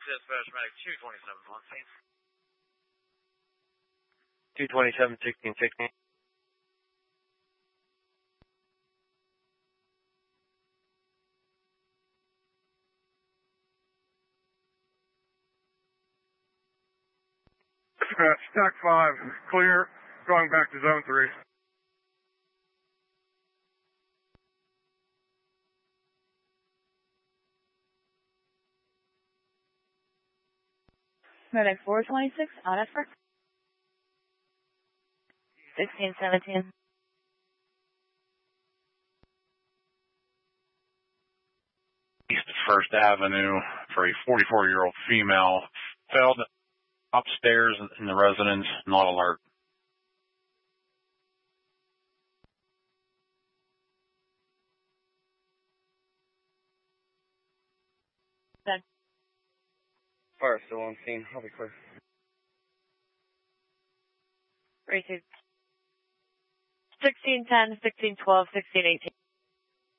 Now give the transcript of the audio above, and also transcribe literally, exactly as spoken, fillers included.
Dispatch Medic two twenty-seven on scene. two twenty-seven, sixteen sixteen. Dispatch, stack five, clear, going back to zone three. Medic four twenty-six, on effort. sixteen seventeen. East of First Avenue for a forty-four-year-old female. Fell upstairs in the residence, not alert. Good. Fire still on scene. I'll be clear. Received. sixteen ten, sixteen twelve, sixteen eighteen.